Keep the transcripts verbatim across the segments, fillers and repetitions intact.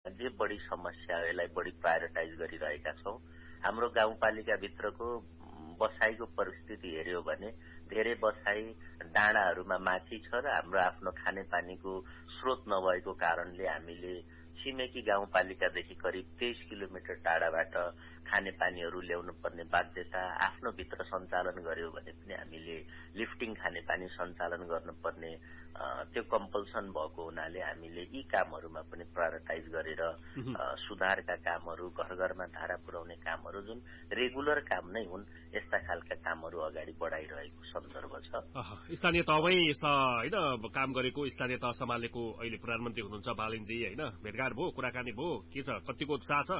जे बढी समस्या हो यसलाई बढी प्रायोरिटाइज गरिरहेका छौं। हाम्रो गाउँपालिकाभित्रको बसाईको परिस्थिति हेर्यो भने धेरै बसाई डाँडाहरूमा माथि छ र हाम्रो आफ्नो खानेपानीको स्रोत नभएको कारणले हामीले छिमेकी गाउँपालिकादेखि करिब तेइस किलोमिटर टाढाबाट खानेपानीहरू ल्याउनु पर्ने बाध्यता आफ्नो भित्र सञ्चालन गर्यो भने पनि हामीले लिफ्टिङ खानेपानी सञ्चालन गर्नुपर्ने त्यो कम्पल्सन भएको हुनाले हामीले यी कामहरूमा पनि प्रायोरिटाइज गरेर सुधारका कामहरू घर घरमा धारा पुर्याउने कामहरू जुन रेगुलर काम नै हुन् यस्ता खालका कामहरू अगाडि बढाइरहेको सन्दर्भ छ। स्थानीय तहमै होइन काम गरेको स्थानीय तह सम्हालेको अहिले प्रधानमन्त्री हुनुहुन्छ बालिनजी होइन भेटघाट भयो कुराकानी भयो के छ कतिको उत्साह छ?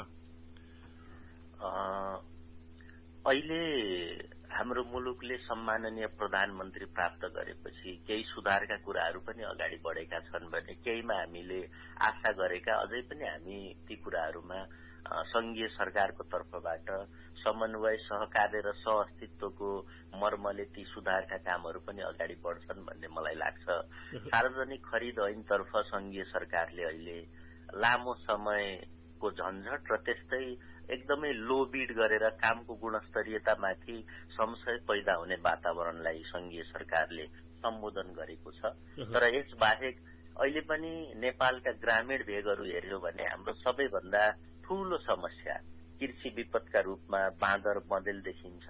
अहिले हाम्रो मुलुकले सम्माननीय प्रधानमन्त्री प्राप्त गरेपछि केही सुधारका कुराहरू पनि अगाडि बढेका छन् भने केहीमा हामीले आशा गरेका अझै पनि हामी ती कुराहरूमा संघीय सरकारको तर्फबाट समन्वय सहकार्य र सहअस्तित्वको मर्मले ती सुधारका कामहरू पनि अगाडि बढ्छन् भन्ने मलाई लाग्छ। सार्वजनिक खरिद ऐनतर्फ संघीय सरकारले अहिले लामो समयको झन्झट र त्यस्तै एकदमै लो बिड गरेर कामको गुणस्तरीयतामाथि संशय पैदा हुने वातावरणलाई संघीय सरकारले सम्बोधन गरेको छ। तर यस बाहेक अहिले पनि नेपालका ग्रामीण भेगहरू हेर्यो भने हाम्रो सबैभन्दा ठूलो समस्या कृषि विपदका रूपमा बाँदर मदेल देखिन्छ।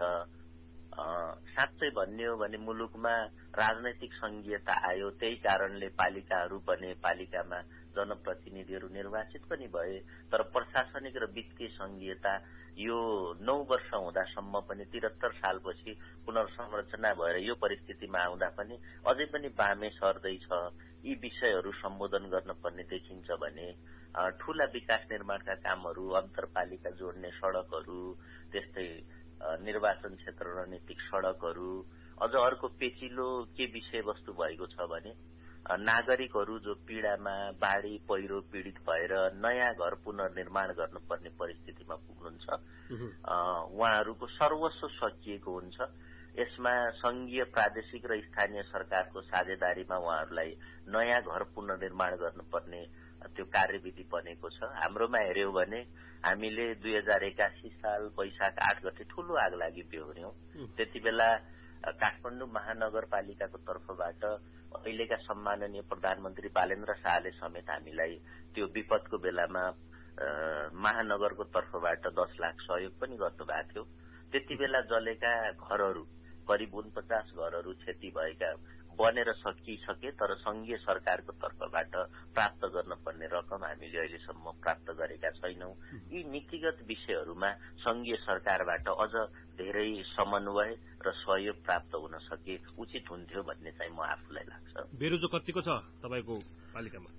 साँच्चै भन्ने हो भने मुलुकमा राजनैतिक संघीयता आयो त्यही कारणले पालिकाहरू बने पालिकामा जनप्रतिनिधिहरू निर्वाचित पनि भए तर प्रशासनिक र वित्तीय संघीयता यो नौ वर्ष हुँदासम्म पनि त्रिहत्तर सालपछि पुनर्संरचना भएर यो परिस्थितिमा आउँदा पनि अझै पनि बामे सर्दैछ। यी विषयहरू सम्बोधन गर्न पर्ने देखिन्छ भने ठूला विकास निर्माणका कामहरू अन्तरपालिका जोड्ने सड़कहरू त्यस्तै निर्वाचन क्षेत्र रणनीतिक सड़कहरू अझ अर्को पेचिलो के विषयवस्तु भएको छ भने नागरिकहरू जो पीड़ामा बाढ़ी पहिरो पीड़ित भएर नयाँ घर पुनर्निर्माण गर्नुपर्ने परिस्थितिमा पुग्नुहुन्छ उहाँहरूको सर्वस्व सकिएको हुन्छ। यसमा संघीय प्रादेशिक र स्थानीय सरकारको साझेदारीमा उहाँहरूलाई नयाँ घर पुनर्निर्माण गर्नुपर्ने त्यो कार्यविधि बनेको छ। हाम्रोमा हेर्यौं भने हामीले दुई हजार एकासी साल वैशाख आठ गते ठूलो आगलागी बेहोर्यौं। त्यति बेला काठमाडौँ महानगरपालिकाको तर्फबाट अहिलेका सम्माननीय प्रधानमन्त्री बालेन्द्र शाहले समेत हामीलाई त्यो विपदको बेलामा महानगरको तर्फबाट दस लाख सहयोग पनि गर्नुभएको थियो। त्यति बेला जलेका घरहरू करिब उनपचास घरहरू क्षति भएका बनेर सकिसके तर संघीय सरकारको तर्फबाट प्राप्त गर्नुपर्ने रकम हामीले अहिलेसम्म प्राप्त गरेका छैनौं। यी नीतिगत विषयहरूमा संघीय सरकारबाट अझ धेरै समन्वय र सहयोग प्राप्त हुन सके उचित हुन्थ्यो भन्ने चाहिँ म आफूलाई लाग्छ। बेरोजगार कतिको छ तपाईको पालिकामा?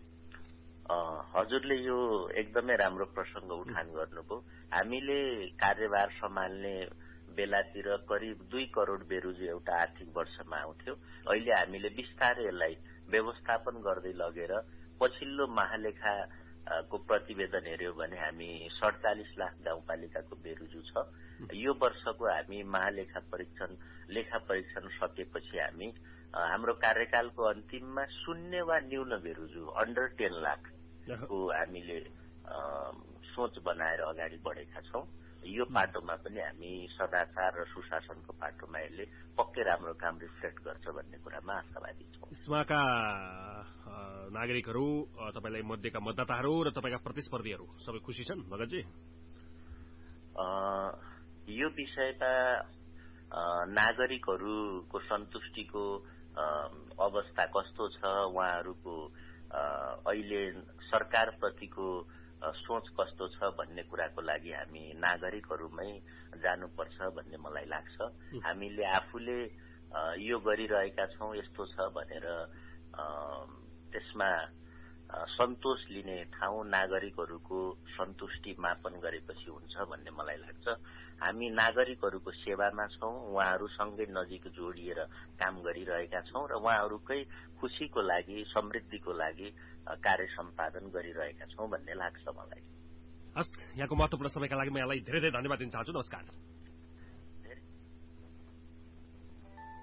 हजुरले यो एकदमै राम्रो प्रसंग उठान गर्नुभयो। हामीले कार्यभार सम्हाल्ने बेलातिर करिब दुई करोड़ बेरोजु एउटा आर्थिक वर्षमा आउँथ्यो। अहिले हामीले बिस्तारै यसलाई व्यवस्थापन गर्दै लगेर पछिल्लो महालेखाको प्रतिवेदन हेर्यो भने हामी सैंतालीस लाख गाउँपालिकाको बेरोजु छ। यो वर्षको हामी महालेखा परीक्षण लेखा परीक्षण सकेपछि हामी हाम्रो कार्यकालको अन्तिममा शून्य वा न्यून बेरोजु अन्डर टेन लाख को हामीले सोच बनाएर अगाडि बढेका छौं। यो पाटोमा पनि हामी सदाचार र सुशासनको पाटोमा यसले पक्कै राम्रो काम रिफ्लेक्ट गर्छ भन्ने कुरामा आशावादी छौं। यसमाका नागरिकहरू तपाईलाई मध्येका मतदाताहरू र तपाईका प्रतिस्पर्धीहरू सबै खुशी छन् भगतजी? यो विषयमा नागरिकहरूको सन्तुष्टिको अवस्था कस्तो छ उहाँहरूको अहिले सरकारप्रतिको सोच कस्तो छ भन्ने कुराको लागि हामी नागरिकहरूमै जानुपर्छ भन्ने मलाई लाग्छ। हामीले आफूले यो गरिरहेका छौं यस्तो छ भनेर त्यसमा सन्तोष लिने ठाउँ नागरिकहरूको सन्तुष्टि मापन गरेपछि हुन्छ भन्ने मलाई लाग्छ। हामी नागरिकहरूको सेवामा छौं, उहाँहरूसँगै नजिक जोडिएर काम गरिरहेका छौं र उहाँहरूकै खुशीको लागि समृद्धिको लागि कार्य सम्पादन गरिरहेका छौं भन्ने लाग्छ मलाई। हस्, यहाँको महत्त्वपूर्ण समयका लागि म यहाँलाई धेरै धेरै धन्यवाद दिन चाहन्छु। नमस्कार।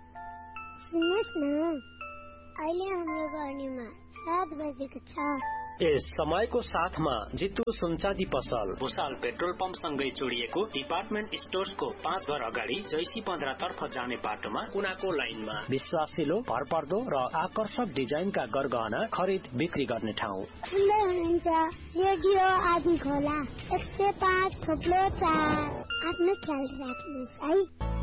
सुन्नुहोस् न, अहिले हाम्रो गर्नीमा सात बजेको छ। यस समयको साथमा जितु सुनचाँदी पसल भुसाल पेट्रोल पम्प सँगै जोडिएको डिपार्टमेन्ट स्टोर्सको पाँच घर अगाडि जैसी पन्ध्र तर्फ जाने बाटोमा कुनाको लाइनमा विश्वासिलो भरपर्दो र आकर्षक डिजाइनका गरगहना खरिद बिक्री गर्ने ठाउँ। सुन्दै हुनुहुन्छ रेडियो आदि खोला एक सय पाँच थोप्लो चार। आफ्नो ख्याल राख्नुहोस् है।